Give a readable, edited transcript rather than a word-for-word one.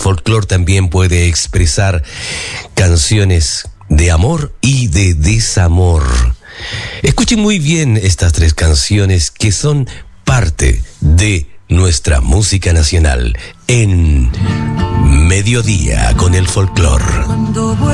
folclore también puede expresar canciones de amor y de desamor. Escuchen muy bien estas tres canciones que son parte de nuestra música nacional en Mediodía con el Folclor.